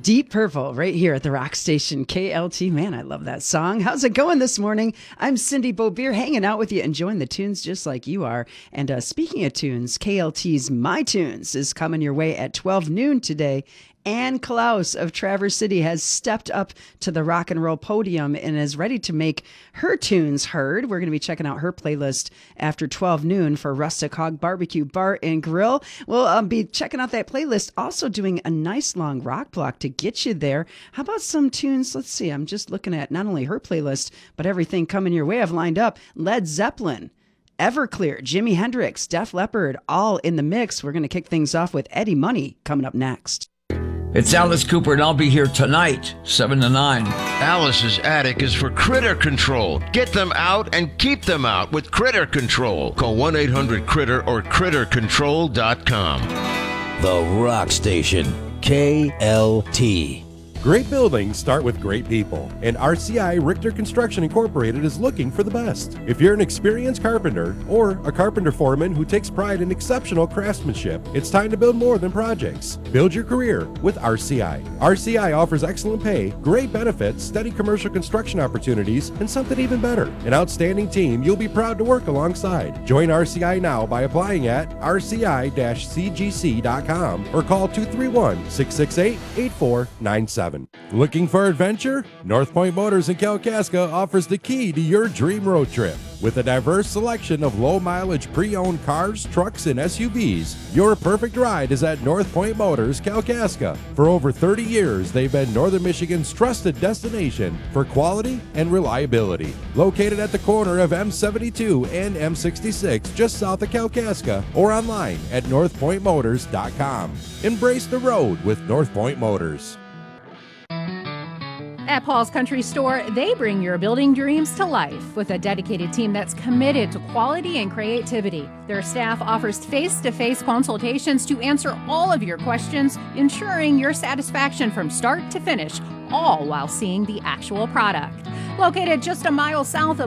Deep Purple right here at the rock station KLT. Man, I love that song. How's it going this morning? I'm Cindy Beaubier, hanging out with you, enjoying the tunes just like you are. And speaking of tunes, KLT's My Tunes is coming your way at 12 noon today. Ann Klaus of Traverse City has stepped up to the rock and roll podium and is ready to make her tunes heard. We're going to be checking out her playlist after 12 noon for Rustic Hog Barbecue Bar and Grill. We'll be checking out that playlist, also doing a nice long rock block to get you there. How about some tunes? Let's see. I'm just looking at not only her playlist, but everything coming your way I've lined up. Led Zeppelin, Everclear, Jimi Hendrix, Def Leppard, all in the mix. We're going to kick things off with Eddie Money coming up next. It's Alice Cooper, and I'll be here tonight, 7 to 9. Alice's Attic is for critter control. Get them out and keep them out with Critter Control. Call 1-800-CRITTER or CritterControl.com. The Rock Station, KLT. Great buildings start with great people, and RCI Richter Construction Incorporated is looking for the best. If you're an experienced carpenter or a carpenter foreman who takes pride in exceptional craftsmanship, it's time to build more than projects. Build your career with RCI. RCI offers excellent pay, great benefits, steady commercial construction opportunities, and something even better, an outstanding team you'll be proud to work alongside. Join RCI now by applying at rci-cgc.com or call 231-668-8497. Looking for adventure? North Point Motors in Kalkaska offers the key to your dream road trip. With a diverse selection of low-mileage pre-owned cars, trucks, and SUVs, your perfect ride is at North Point Motors, Kalkaska. For over 30 years, they've been Northern Michigan's trusted destination for quality and reliability. Located at the corner of M72 and M66, just south of Kalkaska, or online at northpointmotors.com. Embrace the road with North Point Motors. At Paul's Country Store, they bring your building dreams to life with a dedicated team that's committed to quality and creativity. Their staff offers face-to-face consultations to answer all of your questions, ensuring your satisfaction from start to finish, all while seeing the actual product. Located just a mile south of